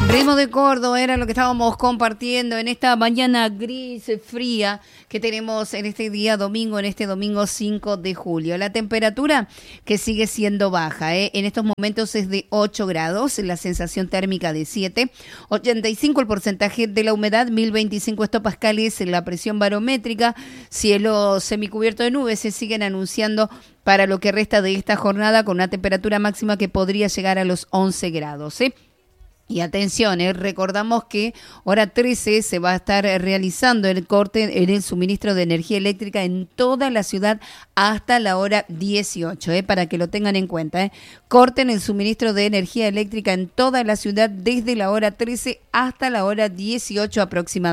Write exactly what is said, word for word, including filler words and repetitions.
Ritmo de Córdoba era lo que estábamos compartiendo en esta mañana gris, fría, que tenemos en este día domingo, en este domingo cinco de julio. La temperatura que sigue siendo baja, ¿eh? En estos momentos es de ocho grados, la sensación térmica de siete, ochenta y cinco el porcentaje de la humedad, mil veinticinco hectopascales la presión barométrica, cielo semicubierto de nubes, se siguen anunciando para lo que resta de esta jornada con una temperatura máxima que podría llegar a los once grados, ¿eh? Y atención, eh, recordamos que hora trece se va a estar realizando el corte en el suministro de energía eléctrica en toda la ciudad hasta la hora dieciocho, eh, para que lo tengan en cuenta. Eh. Corte en el suministro de energía eléctrica en toda la ciudad desde la hora trece hasta la hora dieciocho aproximadamente.